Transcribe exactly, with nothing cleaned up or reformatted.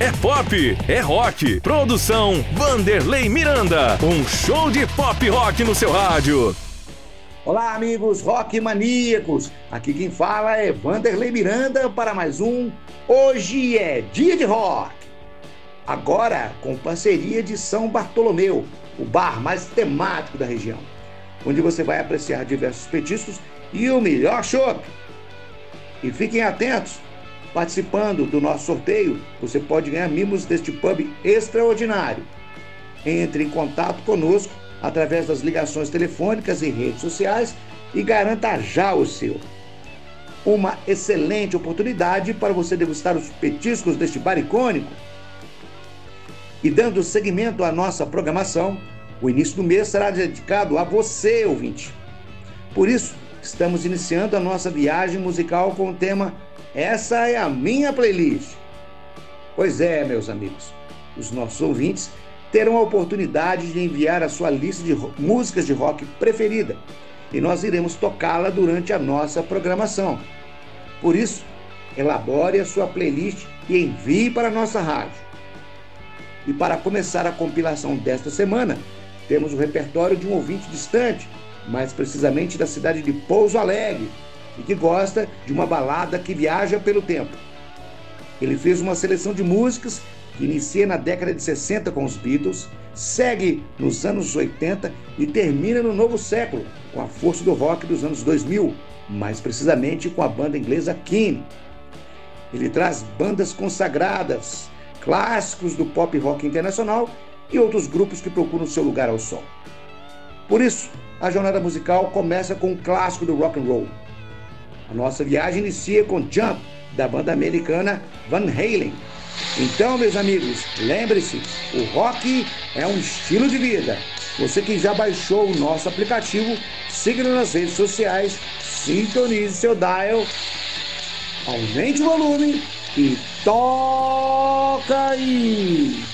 É pop, é rock. Produção Vanderlei Miranda. Um show de pop rock no seu rádio. Olá, amigos rock maníacos. Aqui quem fala é Vanderlei Miranda para mais um Hoje é Dia de Rock. Agora com parceria de São Bartolomeu, o bar mais temático da região, onde você vai apreciar diversos petiscos e o melhor chopp. E fiquem atentos, participando do nosso sorteio, você pode ganhar mimos deste pub extraordinário. Entre em contato conosco através das ligações telefônicas e redes sociais e garanta já o seu. Uma excelente oportunidade para você degustar os petiscos deste bar icônico. E dando seguimento à nossa programação, o início do mês será dedicado a você, ouvinte. Por isso, estamos iniciando a nossa viagem musical com o tema Essa é a Minha Playlist. Pois é, meus amigos, os nossos ouvintes terão a oportunidade de enviar a sua lista de músicas de rock preferida e nós iremos tocá-la durante a nossa programação. Por isso, elabore a sua playlist e envie para a nossa rádio. E para começar a compilação desta semana, temos o repertório de um ouvinte distante, mais precisamente da cidade de Pouso Alegre, e que gosta de uma balada que viaja pelo tempo. Ele fez uma seleção de músicas que inicia na década de sessenta com os Beatles, segue nos anos oitenta e termina no novo século com a força do rock dos anos dois mil, mais precisamente com a banda inglesa Keane. Ele traz bandas consagradas, clássicos do pop rock internacional e outros grupos que procuram seu lugar ao sol. Por isso, a jornada musical começa com um clássico do rock and roll. A nossa viagem inicia com Jump, da banda americana Van Halen. Então, meus amigos, lembre-se, o rock é um estilo de vida. Você que já baixou o nosso aplicativo, siga-nos nas redes sociais, sintonize seu dial, aumente o volume e toca aí!